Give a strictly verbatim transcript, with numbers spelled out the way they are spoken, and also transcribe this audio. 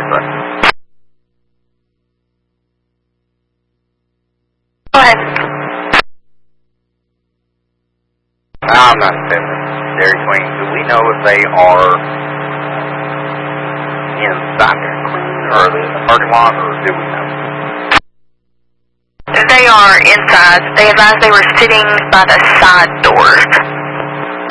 sir. Go ahead. I'm not saying Dairy Queen. Do we know if they are inside Dairy Queen or are they in the parking lot, or do we know? They are inside. They advised they were sitting by the side doors.